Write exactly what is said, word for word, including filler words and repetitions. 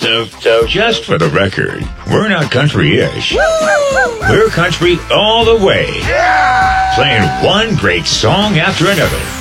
So, so just for the record, we're not country-ish. We're country all the way. Playing one great song after another.